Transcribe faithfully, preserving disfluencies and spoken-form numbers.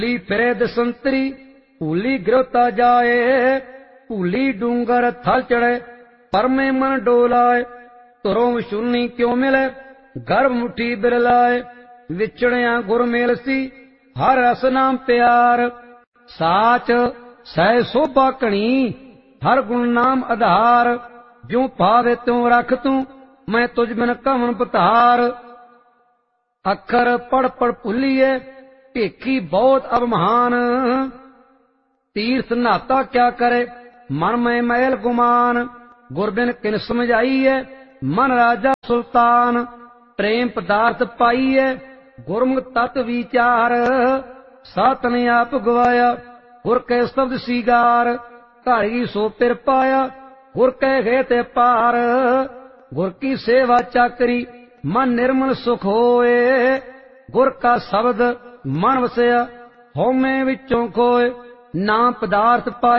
ਭੂਲੀ ਫਿਰੇ ਦਸੰਤਰੀ ਭੂਲੀ ਗਿਰੋਤਾ ਜਾਏ, ਭੂਲੀ ਡੂੰਗਰ ਥਲ ਚੜੇ ਪਰਮੇ ਮਨ ਡੋਲਾਏ। ਧੁਰੋਂ ਵਿਸ਼ੁੰਨੀ ਕਿਉ ਮਿਲੇ ਗਰਭ ਮੁਠੀ ਬਿਰਲਾਏ, ਵਿਛੜਿਆ ਗੁਰ ਮੇਲ ਸੀ ਹਰ ਰਸ ਨਾਮ ਪਿਆਰ। ਸਾਚ ਸਹਿ ਸੋਭਾ ਘਣੀ ਹਰ ਗੁਣ ਨਾਮ ਆਧਾਰ, ਜਿਉ ਭਾਵੇ ਤਿਉ ਰਖ ਤੂੰ ਮੈਂ ਤੁਝ ਬਿਨ ਕਵਣ ਪਤਾਰ। ਅੱਖਰ ਪੜ ਪੜ ਭੁੱਲੀਏ ਭੇਖੀ ਬਹੁਤ ਅਬਮਾਨ, ਤੀਰਥ ਨਾਤਾ ਕਿਆ ਕਰੇ ਮਨ ਮੈਂ ਮੈਲ ਗੁਮਾਨ। ਗੁਰ ਬਿਨ ਕਿਨ ਸਮਝਾਈਏ ਮਨ ਰਾਜਾ ਸੁਲਤਾਨ, ਪ੍ਰੇਮ ਪਦਾਰਥ ਪਾਈਏ ਗੁਰਮੁਖ ਤਤ ਵਿਚਾਰ। ਸਾਤਨ ਆਪ ਗਵਾਇਆ ਗੁਰ ਕੈ ਸ਼ਬਦ ਸੀਗਾਰ, ਧਾਰੀ ਸੋ ਪਿਰ ਪਾਇਆ ਗੁਰ ਕੈ ਗਏ ਤੇ ਪਾਰ। ਗੁਰ ਕੀ ਸੇਵਾ ਚਾਕਰੀ ਮਨ ਨਿਰਮਲ ਸੁਖ ਹੋਏ, ਗੁਰ ਕਾ ਸ਼ਬਦ ਮਨ ਵਸਿਆ ਹਉਮੈ ਵਿੱਚੋਂ ਖੋਏ। ਨਾ ਪਦਾਰਥ ਪਾਇਆ